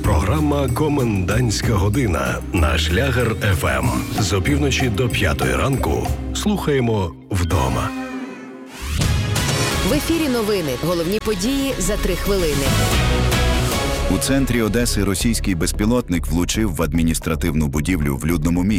Програма «Комендантська година» на Шлягер ФМ. З опівночі до 5 ранку слухаємо вдома. В ефірі новини. Головні події за 3 хвилини. У центрі Одеси російський безпілотник влучив в адміністративну будівлю в людному місці.